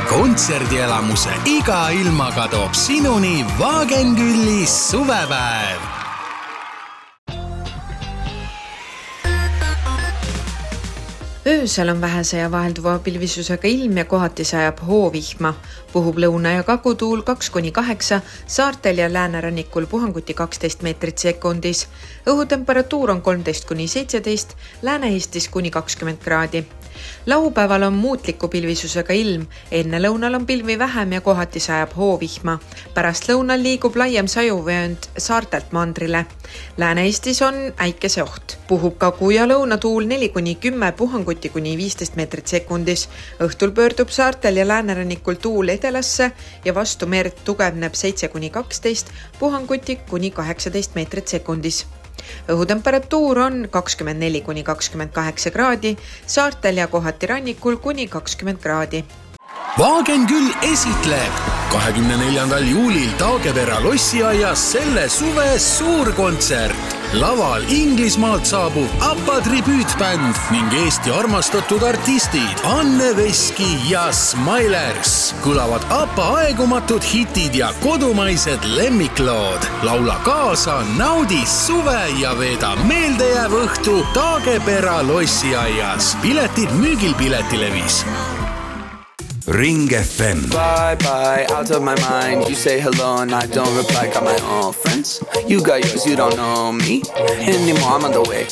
kontserdielamuse iga ilmaga toob sinuni Wagenküllis suvepäev. Öösel on vähese ja vahelduva pilvisusega ilm ja kohati sajab hoovihma. Puhub lõuna- ja kagutuul 2-8, saartel ja läänerannikul puhanguti 12 meetrit sekundis. Õhutemperatuur on 13-17, Lääne-Eestis kuni 20 kraadi. Laupäeval on muutliku pilvisusega ilm, enne lõunal on pilvi vähem ja kohati sajab hoovihma. Pärast lõunal liigub laiem sajuvöönd saartelt mandrile. Lääne-Eestis on äikeseoht. Puhub kagu- ja lõunatuul 4-10, puhanguti kuni 15 meetrit sekundis. Õhtul pöördub saartel ja läänerannikul tuul edelasse ja vastu merd tugevneb 7-12, puhanguti kuni 18 meetrit sekundis. Õhutemperatuur on 24-28 kraadi, saartel ja kohati rannikul kuni 20 kraadi. Wagenküll esitleb 24. juulil Taagepera lossiaias selle suve suurkontsert. Laval Inglismaalt saabub ABBA tribüütbänd ning Eesti armastatud artistid Anne Veski ja Smilers. Kõlavad ABBA aegumatud hitid ja kodumaised lemmiklood. Laula kaasa, naudi suve ja veeda meeldejääv õhtu Taagepera lossiaias. Piletid müügil Piletilevis. Ring FM. Bye bye, out of my mind. You say hello and I don't reply. Got my own friends. You got yours, you don't know me anymore. I'm on the way.